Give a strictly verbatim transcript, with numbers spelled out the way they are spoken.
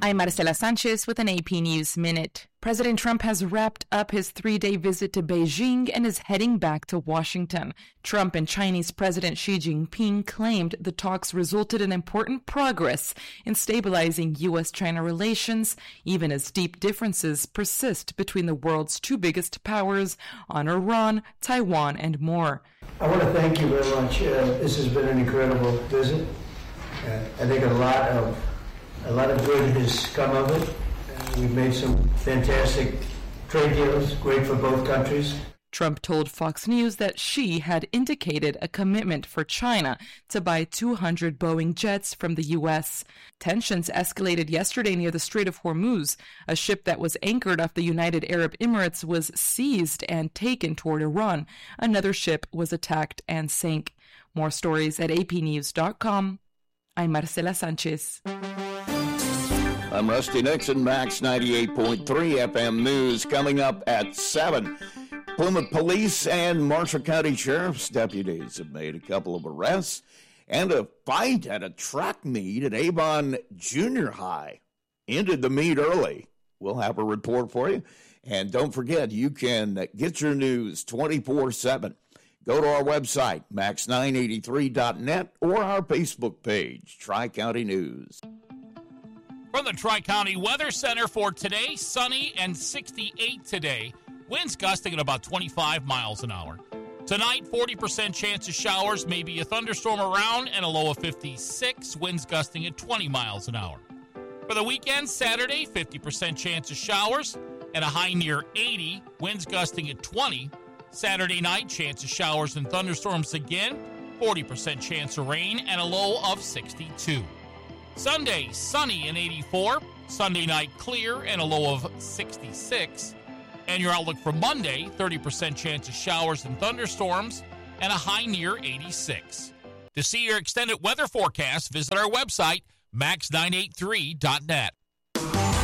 I'm Marcela Sanchez with an A P News Minute. President Trump has wrapped up his three-day visit to Beijing and is heading back to Washington. Trump and Chinese President Xi Jinping claimed the talks resulted in important progress in stabilizing U S China relations, even as deep differences persist between the world's two biggest powers on Iran, Taiwan, and more. I want to thank you very much. Uh, this has been an incredible visit. Uh, I think a lot of A lot of good has come of it. Uh, we've made some fantastic trade deals, great for both countries. Trump told Fox News that Xi had indicated a commitment for China to buy two hundred Boeing jets from the U S. Tensions escalated yesterday near the Strait of Hormuz. A ship that was anchored off the United Arab Emirates was seized and taken toward Iran. Another ship was attacked and sank. More stories at A P news dot com. I'm Marcela Sanchez. I'm Rusty Nixon, Max ninety-eight point three F M News. Coming up at seven, Plymouth Police and Marshall County Sheriff's deputies have made a couple of arrests, and a fight at a track meet at Avon Junior High ended the meet early. We'll have a report for you. And don't forget, you can get your news twenty-four seven. Go to our website, max nine eighty-three dot net, or our Facebook page, Tri-County News. From the Tri-County Weather Center for today, sunny and sixty-eight today. Winds gusting at about twenty-five miles an hour. Tonight, forty percent chance of showers, maybe a thunderstorm around, and a low of fifty-six. Winds gusting at twenty miles an hour. For the weekend, Saturday, fifty percent chance of showers and a high near eighty. Winds gusting at twenty. Saturday night, chance of showers and thunderstorms again. forty percent chance of rain and a low of sixty-two. Sunday, sunny and eighty-four. Sunday night, clear and a low of sixty-six. And your outlook for Monday, thirty percent chance of showers and thunderstorms and a high near eighty-six. To see your extended weather forecast, visit our website, max nine eighty-three dot net.